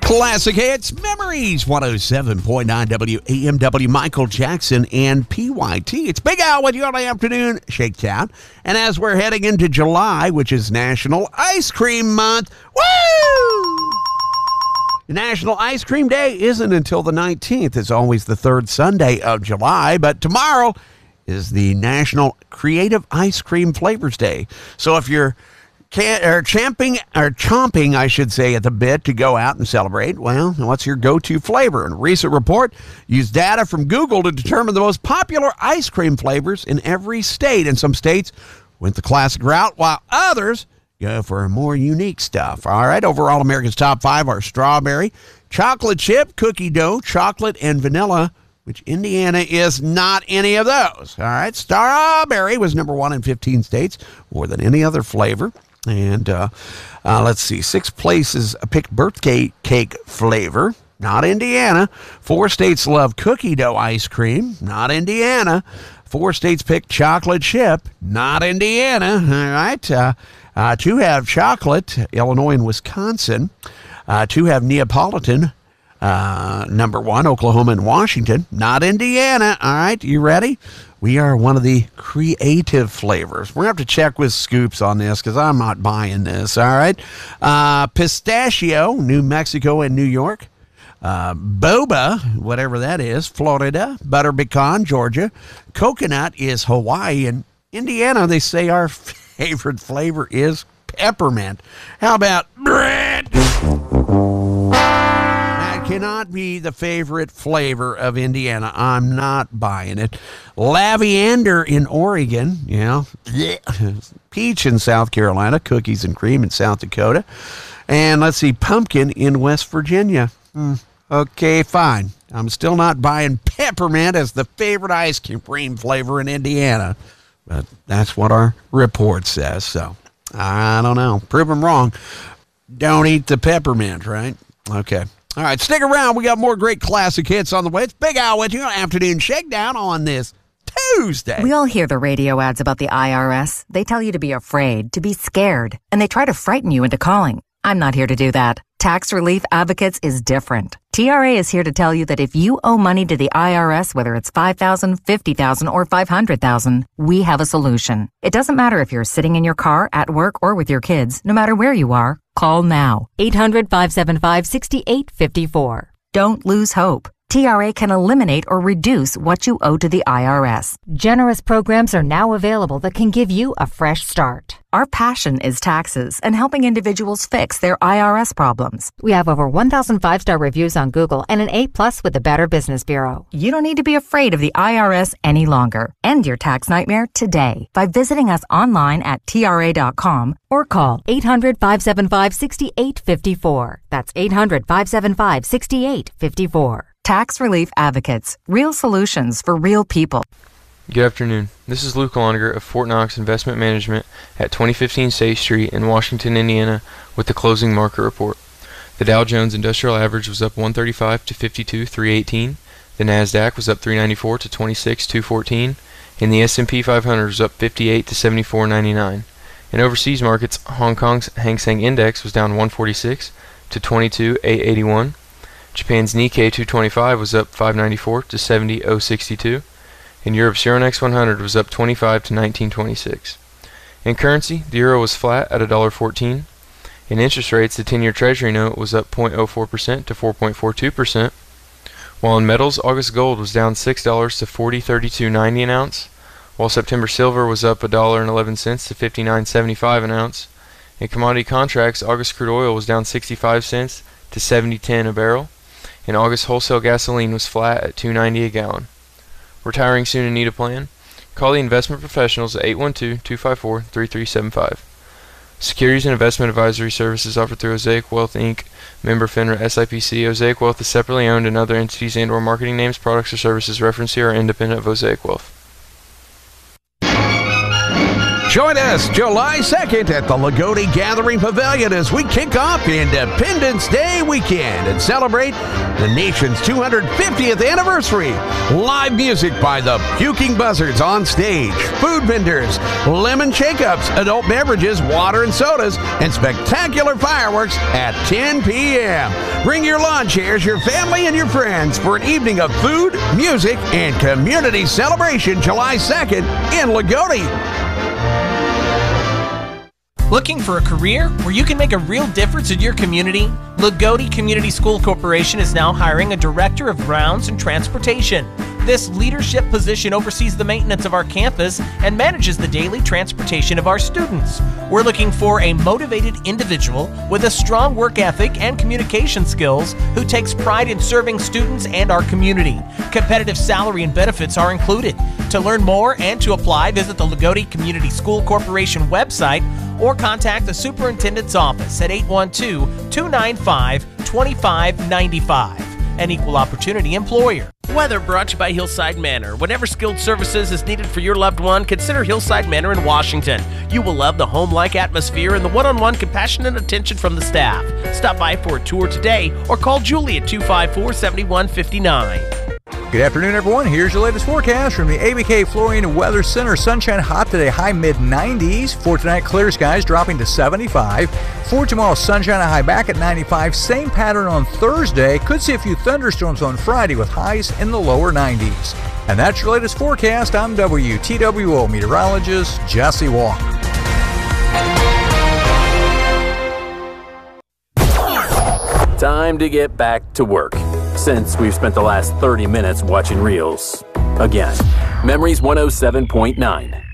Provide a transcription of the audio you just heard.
Classic Hits, Memories, 107.9 WAMW, Michael Jackson and PYT. It's Big Al with you on the afternoon shakedown. And as we're heading into July, which is National Ice Cream Month, woo! National Ice Cream Day isn't until the 19th. It's always the third Sunday of July, but tomorrow is the National Creative Ice Cream Flavors Day. So if you're chomping, I should say, at the bit to go out and celebrate, well, what's your go-to flavor? In a recent report used data from Google to determine the most popular ice cream flavors in every state. And some states went the classic route, while others go for more unique stuff. All right, overall, America's top 5 are strawberry, chocolate chip, cookie dough, chocolate, and vanilla, which Indiana is not any of those. All right, strawberry was number 1 in 15 states, more than any other flavor. And let's see, 6 places picked birthday cake flavor, not Indiana. 4 states love cookie dough ice cream, not Indiana. 4 states picked chocolate chip, not Indiana. All right, 2 have chocolate, Illinois and Wisconsin. 2 have Neapolitan, number 1, Oklahoma and Washington, not Indiana. All right, you ready? We are one of the creative flavors. We're going to have to check with Scoops on this because I'm not buying this, all right? Pistachio, New Mexico and New York. Boba, whatever that is, Florida. Butter pecan, Georgia. Coconut is Hawaii. And Indiana, they say our favorite flavor is peppermint. How about bread? Cannot be the favorite flavor of Indiana. I'm not buying it. Lavender in Oregon, peach in South Carolina, cookies and cream in South Dakota, and let's see, pumpkin in West Virginia. Okay, fine. I'm still not buying peppermint as the favorite ice cream flavor in Indiana, but that's what our report says, so I don't know. Prove them wrong. Don't eat the peppermint, right? Okay. All right, stick around. We got more great classic hits on the way. It's Big Al with you on Afternoon Shakedown on this Tuesday. We all hear the radio ads about the IRS. They tell you to be afraid, to be scared, and they try to frighten you into calling. I'm not here to do that. Tax Relief Advocates is different. TRA is here to tell you that if you owe money to the IRS, whether it's $5,000, $50,000, or $500,000, we have a solution. It doesn't matter if you're sitting in your car, at work, or with your kids. No matter where you are, call now. 800-575-6854. Don't lose hope. TRA can eliminate or reduce what you owe to the IRS. Generous programs are now available that can give you a fresh start. Our passion is taxes and helping individuals fix their IRS problems. We have over 1,000 5-star reviews on Google and an A+ with the Better Business Bureau. You don't need to be afraid of the IRS any longer. End your tax nightmare today by visiting us online at TRA.com or call 800-575-6854. That's 800-575-6854. Tax Relief Advocates. Real solutions for real people. Good afternoon. This is Luke Longer of Fort Knox Investment Management at 2015 State Street in Washington, Indiana, with the closing market report. The Dow Jones Industrial Average was up 135 to 52,318. The NASDAQ was up 394 to 26,214. And the S&P 500 was up 58 to 74.99. In overseas markets, Hong Kong's Hang Seng Index was down 146 to 22,881. Japan's Nikkei 225 was up 594 to 70,062. And Europe's Euronext 100 was up 25 to 1926. In currency, the euro was flat at $1.14. In interest rates, the 10-year Treasury note was up 0.04% to 4.42%. While in metals, August gold was down $6 to $40.3290 an ounce, while September silver was up $1.11 to $59.75 an ounce. In commodity contracts, August crude oil was down 65 cents to $70.10 a barrel. In August, wholesale gasoline was flat at $2.90 a gallon. Retiring soon and need a plan? Call the investment professionals at 812-254-3375. Securities and investment advisory services offered through Osaic Wealth, Inc., member FINRA SIPC. Osaic Wealth is separately owned, and other entities and/or marketing names, products, or services referenced here are independent of Osaic Wealth. Join us July 2nd at the Lagodi Gathering Pavilion as we kick off Independence Day weekend and celebrate the nation's 250th anniversary. Live music by the Puking Buzzards on stage, food vendors, lemon shake-ups, adult beverages, water and sodas, and spectacular fireworks at 10 p.m. Bring your lawn chairs, your family, and your friends for an evening of food, music, and community celebration July 2nd in Lagodi. Looking for a career where you can make a real difference in your community? Lagodi Community School Corporation is now hiring a director of grounds and transportation. This leadership position oversees the maintenance of our campus and manages the daily transportation of our students. We're looking for a motivated individual with a strong work ethic and communication skills who takes pride in serving students and our community. Competitive salary and benefits are included. To learn more and to apply, visit the Lagodi Community School Corporation website or contact the superintendent's office at 812-295-2595. An equal opportunity employer. Weather brought to you by Hillside Manor. Whenever skilled services is needed for your loved one, consider Hillside Manor in Washington. You will love the home-like atmosphere and the one-on-one compassionate attention from the staff. Stop by for a tour today or call Julie at 254-7159. Good afternoon, everyone. Here's your latest forecast from the ABK Flooring Weather Center. Sunshine hot today, high mid-90s. For tonight, clear skies dropping to 75. For tomorrow, sunshine high back at 95. Same pattern on Thursday. Could see a few thunderstorms on Friday with highs in the lower 90s. And that's your latest forecast. I'm WTWO meteorologist Jesse Walker. Time to get back to work. Since we've spent the last 30 minutes watching reels. Again, Memories 107.9.